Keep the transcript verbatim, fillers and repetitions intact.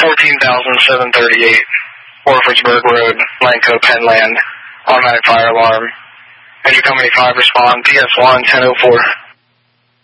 fourteen thousand seven thirty-eight, Orfordsburg Road, Lanco, Penland. Automatic fire alarm. Engine Company five respond, P S one, ten oh four.